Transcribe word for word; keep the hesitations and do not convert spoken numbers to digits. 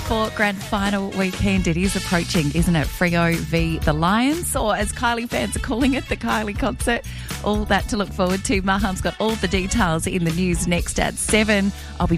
for grand final weekend. It is approaching, isn't it? Freo v the Lions, or as Kylie fans are calling it, the Kylie concert. All that to look forward to. Maham's got all the details in the news next at seven. I'll be